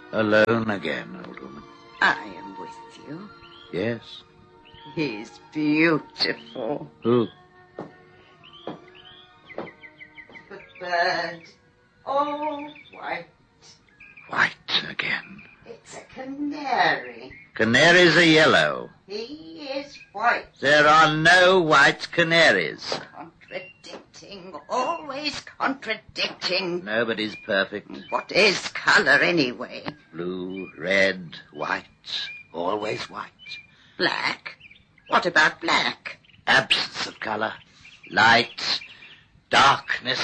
Alone again, old woman. I am with you. Yes. He's beautiful. Who? The bird. All white. White again. It's a canary. Canaries are yellow. He is white. There are no white canaries. Contradicting. Always contradicting. Nobody's perfect. What is color anyway? Blue, red, white. Always white. Black? What about black? Absence of color. Light. Darkness.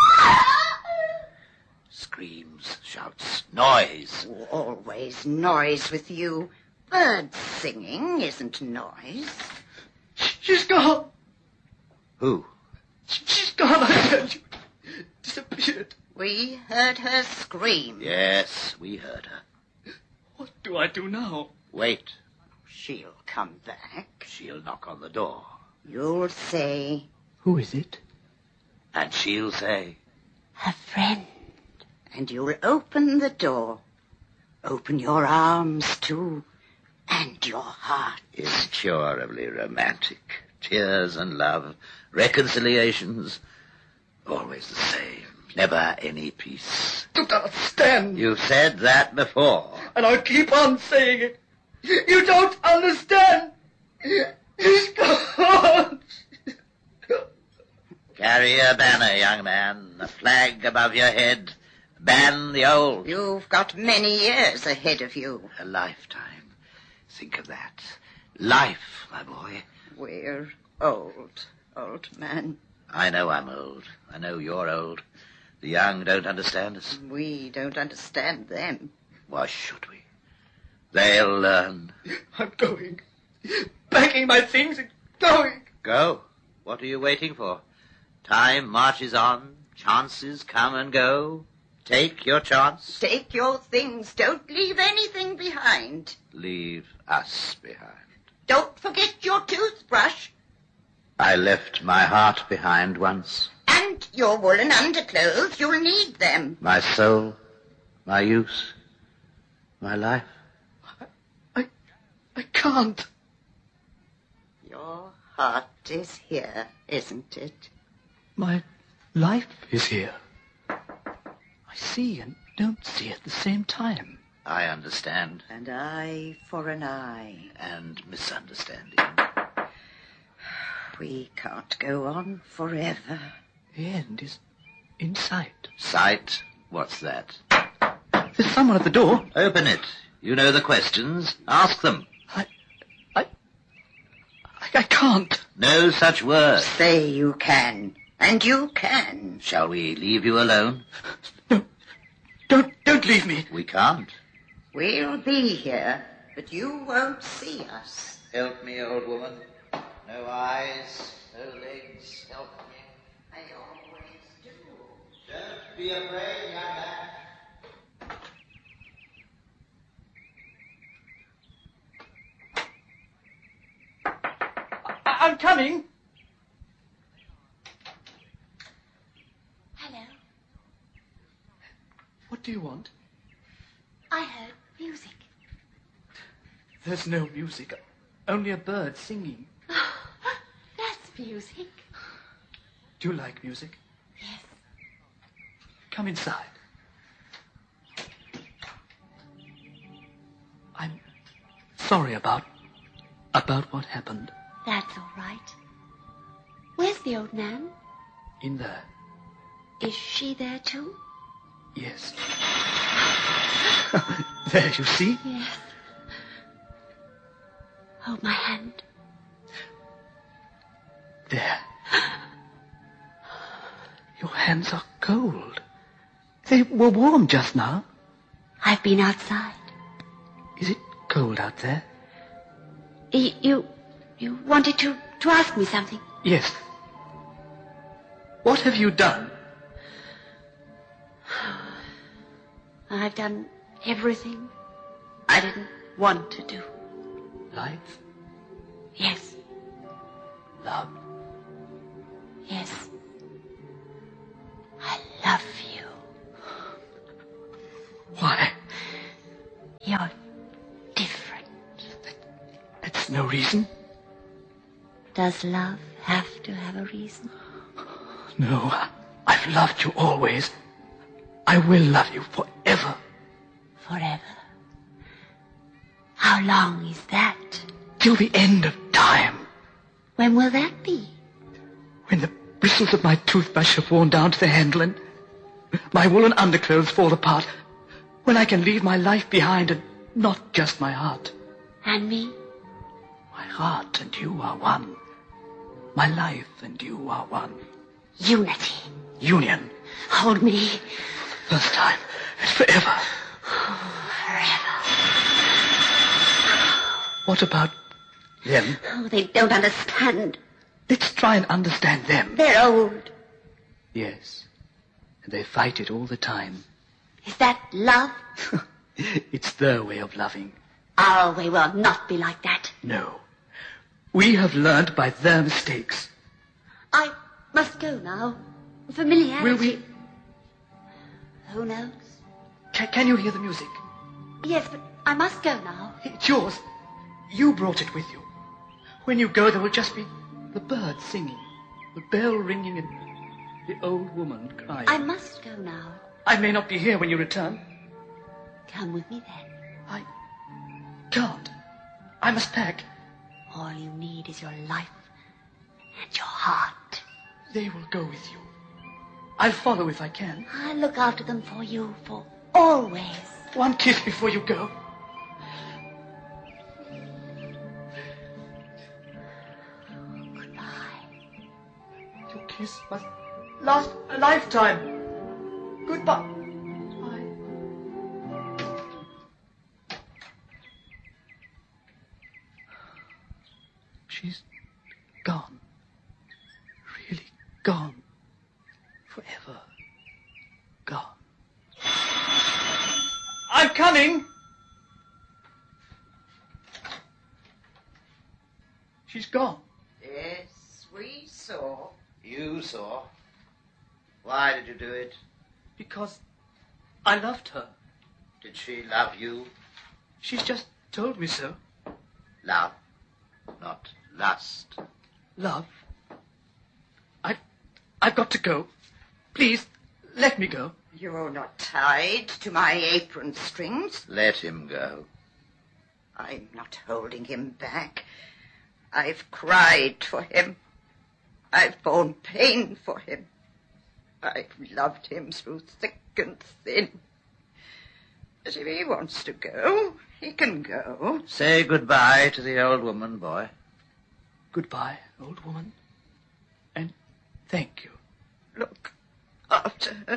Screams, shouts, noise. Always noise with you. Birds singing isn't noise. She's gone. Who? She's gone, I tell you. Disappeared. We heard her scream. Yes, we heard her. What do I do now? Wait. She'll come back. She'll knock on the door. You'll say, Who is it? And she'll say, a friend. And you'll open the door. Open your arms, too. And your heart. incurably romantic. Tears and love, reconciliations, always the same. Never any peace. You don't understand. You've said that before. And I'll keep on saying it. You don't understand. He's gone. Carry a banner, young man, a flag above your head. Ban the old. You've got many years ahead of you. A lifetime. Think of that. Life, my boy. We're old man. I know I'm old. I know you're old. The young don't understand us. We don't understand them. Why should we? They'll learn. I'm going. Packing my things and going. Go. What are you waiting for? Time marches on. Chances come and go. Take your chance. Take your things. Don't leave anything behind. Leave us behind. Don't forget your toothbrush. I left my heart behind once. And your woolen underclothes. You'll need them. My soul, my use, my life. I can't. Your heart is here, isn't it? My life is here. I see and don't see at the same time. I understand. An eye for an eye. And misunderstanding. We can't go on forever. The end is in sight. Sight? What's that? There's someone at the door. Open it. You know the questions. Ask them. I can't. No such word. Say you can. And you can. Shall we leave you alone? No. Don't leave me. We can't. We'll be here, but you won't see us. Help me, old woman. No eyes, no legs. Help me. I always do. Don't be afraid, young man. I'm coming. Hello. What do you want? I heard music. There's no music. Only a bird singing. Oh, that's music. Do you like music? Yes. Come inside. I'm sorry about what happened. That's all right. Where's the old man? In there. Is she there too? Yes. There, you see? Yes. Hold my hand. There. Your hands are cold. They were warm just now. I've been outside. Is it cold out there? You wanted to ask me something? Yes. What have you done? I've done everything I didn't want to do. Life? Yes. Love? Yes. I love you. Why? You're different. That's no reason. Does love have to have a reason? No, I've loved you always. I will love you forever. Forever? How long is that? Till the end of time. When will that be? When the bristles of my toothbrush have worn down to the handle and my woolen underclothes fall apart. When I can leave my life behind and not just my heart. And me? My heart and you are one. My life and you are one. Unity. Union. Hold me. First time and forever. Forever. What about them? Oh, they don't understand. Let's try and understand them. They're old. Yes. And they fight it all the time. Is that love? It's their way of loving. Our way will not be like that. No. We have learned by their mistakes. I must go now. Familiarity. Will we? Who knows? Can you hear the music? Yes, but I must go now. It's yours. You brought it with you. When you go, there will just be the birds singing, the bell ringing, and the old woman crying. I must go now. I may not be here when you return. Come with me then. I can't. I must pack. All you need is your life and your heart. They will go with you. I'll follow if I can. I'll look after them for you for always. One kiss before you go. Goodbye. Your kiss must last a lifetime. Goodbye. She's gone. Really gone. Forever. Gone. I'm coming! She's gone. Yes, we saw. You saw. Why did you do it? Because I loved her. Did she love you? She's just told me so. Love, not lust. Love. I've got to go. Please, let me go. You're not tied to my apron strings. Let him go. I'm not holding him back. I've cried for him. I've borne pain for him. I've loved him through thick and thin. But if he wants to go, he can go. Say goodbye to the old woman, boy. Goodbye, old woman. And thank you. Look after her.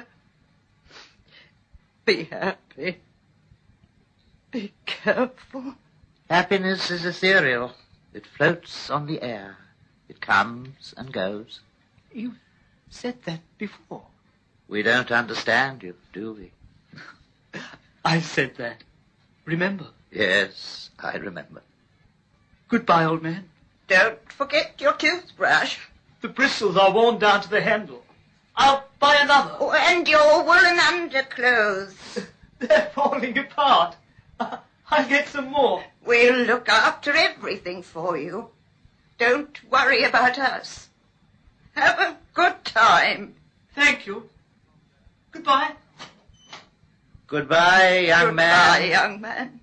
Be happy. Be careful. Happiness is ethereal. It floats on the air. It comes and goes. You said that before. We don't understand you, do we? I said that. Remember? Yes, I remember. Goodbye, old man. Don't forget your toothbrush. The bristles are worn down to the handle. I'll buy another. Oh, and your woolen underclothes. They're falling apart. I'll get some more. We'll look after everything for you. Don't worry about us. Have a good time. Thank you. Goodbye. Goodbye, young man. Goodbye, young man.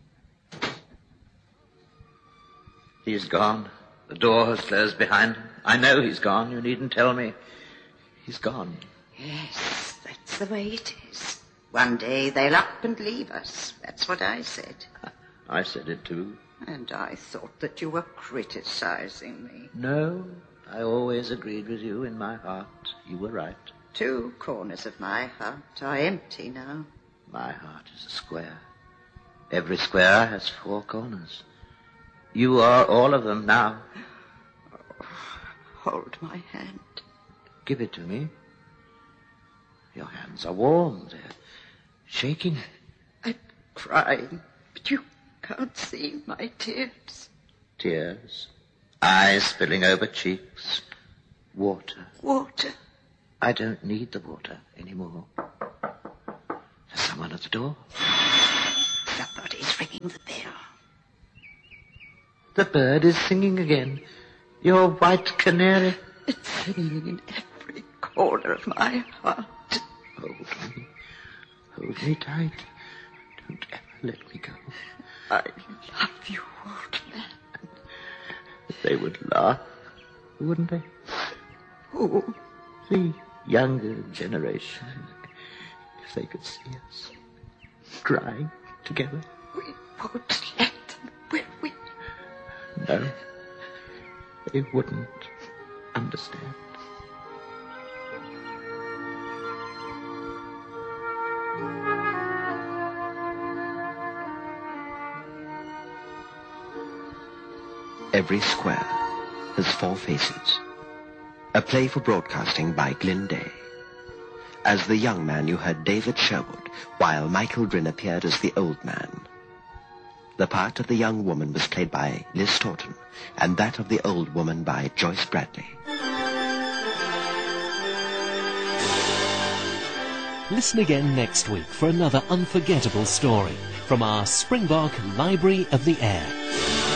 He's gone. The door has closed behind him. I know he's gone. You needn't tell me. He's gone. Yes, that's the way it is. One day they'll up and leave us. That's what I said. I said it too. And I thought that you were criticizing me. No, I always agreed with you in my heart. You were right. 2 corners of my heart are empty now. My heart is a square. Every square has 4 corners. You are all of them now. Oh, hold my hand. Give it to me. Your hands are warm. They're shaking. I'm crying, but you can't see my tears. Tears. Eyes spilling over cheeks. Water. Water. I don't need the water anymore. There's someone at the door. Somebody's ringing the bell. The bird is singing again. Your white canary. It's singing in every corner of my heart. Hold me. Hold me tight. Don't ever let me go. I love you, old man. They would laugh, wouldn't they? Who? The younger generation. If they could see us crying together. We won't let them, will we? No. They wouldn't understand. Every Square has Four Faces. A play for broadcasting by Glyn Day. As the young man, you heard David Sherwood, while Michael Drinn appeared as the old man. The part of the young woman was played by Liz Stoughton, and that of the old woman by Joyce Bradley. Listen again next week for another unforgettable story from our Springbok Library of the Air.